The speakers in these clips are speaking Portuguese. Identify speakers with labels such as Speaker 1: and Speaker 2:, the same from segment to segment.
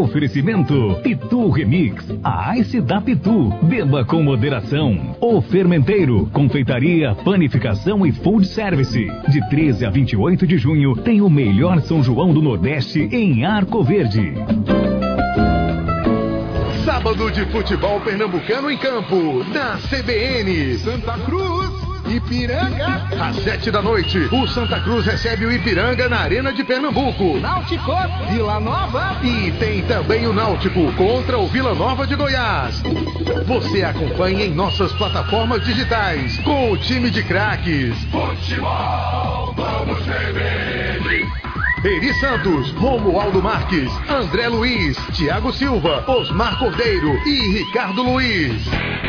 Speaker 1: Oferecimento Pitu Remix, a Ice da Pitu. Beba com moderação. O Fermenteiro, confeitaria, panificação e food service. De 13 a 28 de junho tem o melhor São João do Nordeste em Arco Verde.
Speaker 2: Sábado de futebol pernambucano em campo, na CBN. Santa Cruz, Ipiranga. Às 7 da noite, o Santa Cruz recebe o Ipiranga na Arena de Pernambuco.
Speaker 3: Náutico, Vila Nova.
Speaker 2: E tem também o Náutico contra o Vila Nova de Goiás. Você acompanha em nossas plataformas digitais com o time de craques. Futebol, vamos CBN. Eri Santos, Romualdo Marques, André Luiz, Thiago Silva, Osmar Cordeiro e Ricardo Luiz.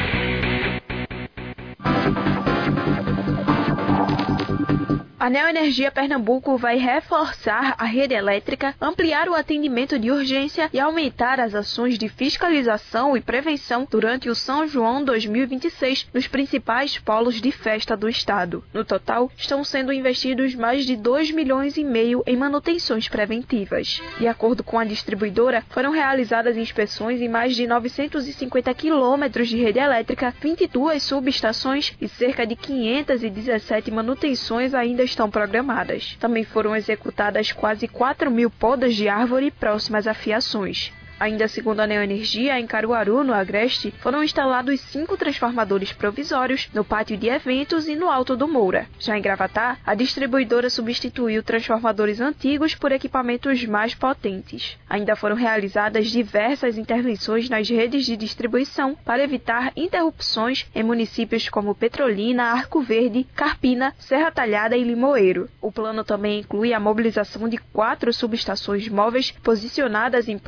Speaker 4: A Neoenergia Pernambuco vai reforçar a rede elétrica, ampliar o atendimento de urgência e aumentar as ações de fiscalização e prevenção durante o São João 2026 nos principais polos de festa do estado. No total, estão sendo investidos mais de 2,5 milhões em manutenções preventivas. De acordo com a distribuidora, foram realizadas inspeções em mais de 950 quilômetros de rede elétrica, 22 subestações e cerca de 517 manutenções ainda estão programadas. Também foram executadas quase 4.000 podas de árvore próximas a fiações. Ainda segundo a Neoenergia, em Caruaru, no Agreste, foram instalados 5 transformadores provisórios no pátio de eventos e no Alto do Moura. Já em Gravatá, a distribuidora substituiu transformadores antigos por equipamentos mais potentes. Ainda foram realizadas diversas intervenções nas redes de distribuição para evitar interrupções em municípios como Petrolina, Arco Verde, Carpina, Serra Talhada e Limoeiro. O plano também inclui a mobilização de 4 subestações móveis posicionadas em